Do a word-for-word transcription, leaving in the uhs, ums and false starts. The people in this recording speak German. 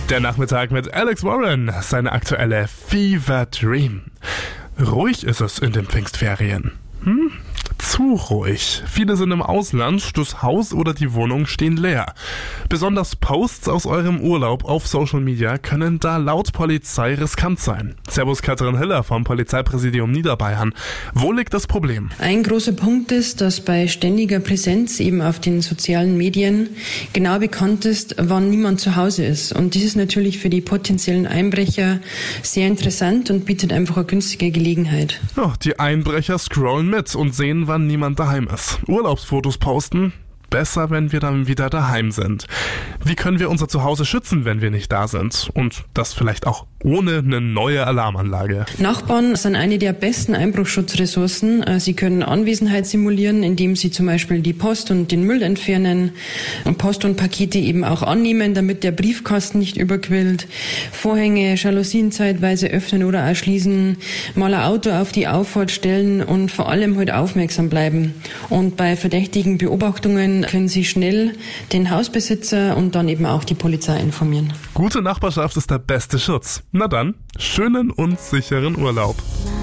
Der Nachmittag mit Alex Warren, seine aktuelle Fever Dream. Ruhig ist es in den Pfingstferien. Hm? Zu ruhig. Viele sind im Ausland, das Haus oder die Wohnung stehen leer. Besonders Posts aus eurem Urlaub auf Social Media können da laut Polizei riskant sein. Servus Katrin Hiller vom Polizeipräsidium Niederbayern. Wo liegt das Problem? Ein großer Punkt ist, dass bei ständiger Präsenz eben auf den sozialen Medien genau bekannt ist, wann niemand zu Hause ist. Und dies ist natürlich für die potenziellen Einbrecher sehr interessant und bietet einfach eine günstige Gelegenheit. Ja, die Einbrecher scrollen mit und sehen, wann niemand daheim ist. Urlaubsfotos posten? Besser, wenn wir dann wieder daheim sind. Wie können wir unser Zuhause schützen, wenn wir nicht da sind? Und das vielleicht auch ohne eine neue Alarmanlage. Nachbarn sind eine der besten Einbruchsschutzressourcen. Sie können Anwesenheit simulieren, indem sie zum Beispiel die Post und den Müll entfernen, Post und Pakete eben auch annehmen, damit der Briefkasten nicht überquillt, Vorhänge, Jalousien zeitweise öffnen oder auch schließen, mal ein Auto auf die Auffahrt stellen und vor allem halt aufmerksam bleiben. Und bei verdächtigen Beobachtungen können Sie schnell den Hausbesitzer und dann eben auch die Polizei informieren. Gute Nachbarschaft ist der beste Schutz. Na dann, schönen und sicheren Urlaub.